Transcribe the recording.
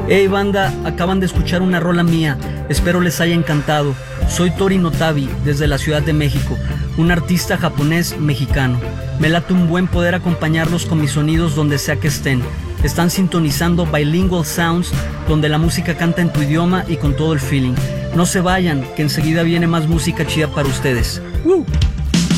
Hey banda, acaban de escuchar una rola mía, espero les haya encantado. Soy Tori Notabi, desde la Ciudad de México, un artista japonés mexicano. Me late un buen poder acompañarlos con mis sonidos donde sea que estén. Están sintonizando Bilingual Sounds, donde la música canta en tu idioma y con todo el feeling. No se vayan, que enseguida viene más música chida para ustedes. ¡Woo!